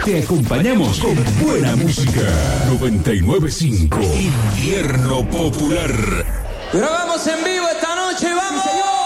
Te acompañamos con buena música. 99.5 Invierno Popular. Grabamos en vivo esta noche, ¡vamos!